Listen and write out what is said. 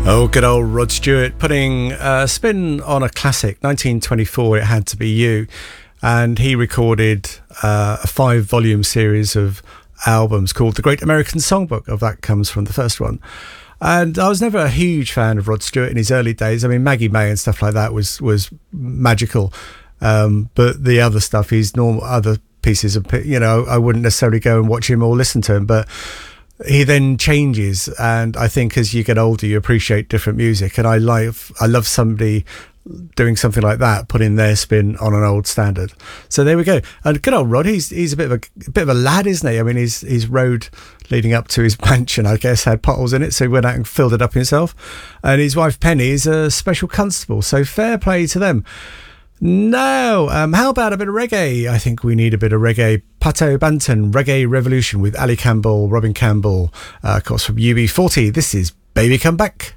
Oh, good old Rod Stewart putting a spin on a classic, 1924, It Had to Be You. And he recorded a 5-volume series of albums called The Great American Songbook. Of that comes from the first one. And I was never a huge fan of Rod Stewart in his early days. I mean, Maggie May and stuff like that was magical. But the other stuff, his normal other pieces of, I wouldn't necessarily go and watch him or listen to him. But he then changes, and I think as you get older you appreciate different music, and I love somebody doing something like that, putting their spin on an old standard. So there we go. And good old Rod, he's a bit of a lad, isn't he? I mean, his road leading up to his mansion, I guess, had potholes in it, so he went out and filled it up himself. And his wife Penny is a special constable, so fair play to them. Now, how about a bit of reggae? I think we need a bit of reggae. Pato Banton, Reggae Revolution with Ali Campbell, Robin Campbell, of course from UB40. This is Baby Come Back.